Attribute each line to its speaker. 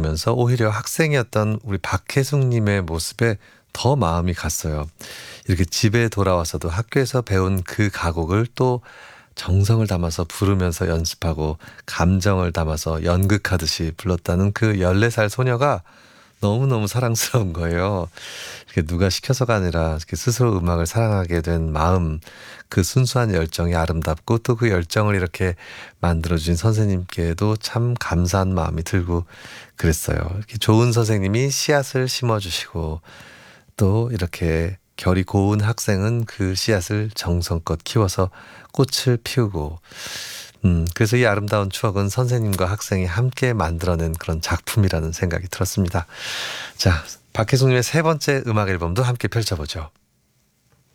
Speaker 1: 보면서 오히려 학생이었던 우리 박혜숙님의 모습에 더 마음이 갔어요. 이렇게 집에 돌아와서도 학교에서 배운 그 가곡을 또 정성을 담아서 부르면서 연습하고 감정을 담아서 연극하듯이 불렀다는 그 14살 소녀가 너무너무 사랑스러운 거예요. 이렇게 누가 시켜서가 아니라 이렇게 스스로 음악을 사랑하게 된 마음, 그 순수한 열정이 아름답고 또 그 열정을 이렇게 만들어주신 선생님께도 참 감사한 마음이 들고 그랬어요. 이렇게 좋은 선생님이 씨앗을 심어주시고 또 이렇게 결이 고운 학생은 그 씨앗을 정성껏 키워서 꽃을 피우고 그래서 이 아름다운 추억은 선생님과 학생이 함께 만들어낸 그런 작품이라는 생각이 들었습니다. 자, 박혜숙님의 세 번째 음악 앨범도 함께 펼쳐보죠.